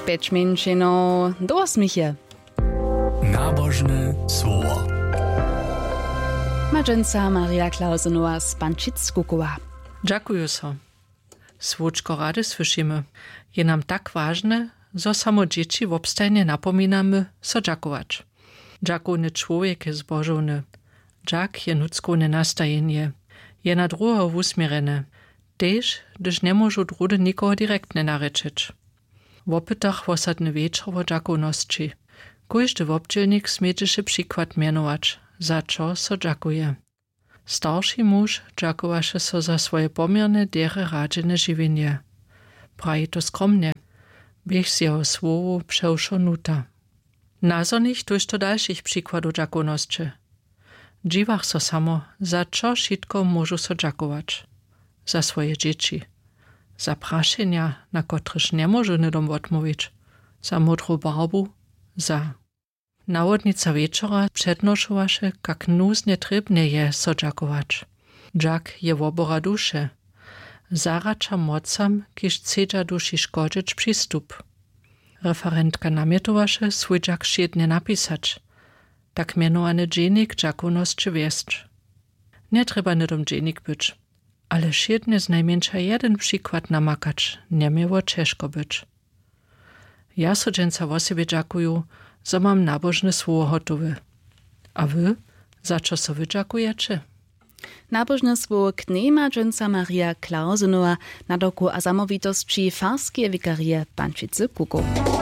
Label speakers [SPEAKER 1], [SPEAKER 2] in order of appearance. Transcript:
[SPEAKER 1] 5 minut do 8.
[SPEAKER 2] Nabożne słowo.
[SPEAKER 1] Madženca Maria Klausenova z Bančic-Kukowa.
[SPEAKER 3] Dziękuję so. Słoczko rady słyszymy. Je nam tak ważne, że samo dzieci w obstajnie napominamy so dziakować. Dziakowny człowiek jest zbożony. Dziak je ludzkowne nastajenie. Je na drugiego usmierene. Też, gdyż nie może drudy nikogo direktnie nareczyć. W opytach osadny wieczór o dziakowności. Każdy wobdzielnik smieczy przykład mianować, za co so dziakuje. Starszy mąż dziakowaše so za swoje pomierne, dere radzene żywienie. Praje to skromnie, biech z jeho słowu przeuszonuta. Nazornych tuż to dalszych przykładów dziakowności. Dziwach so samo, za co wszystko możu so dziakować. Za swoje dzieci. Za praszenia, na kotryż nie może nidom odmówić. Za modrą barbu, za. Nawodnica wieczora przednoszowaše, jak nuznie trybnie je so dziakować. Dziak je wobora dusze. Zaracza mocam, kiż chcedza duši szkodzić przystup. Referentka namietowaše swój dziak świetnie napisać. Tak mianowany dżenik dziakowności wieszcz. Nie trzeba nidom dżenik być, ale świetnie z najmniejsza jeden przykład namakać nie miało ciężko być. Ja so dżęca o sobie dziakuję, że mam nabożne słowo gotowe. A wy, za co so wy dziakujecie?
[SPEAKER 1] Nabożne słowo knie Madženca Maria Klausenova na doku a samowitości farskie wikarie Bančice-Kukow.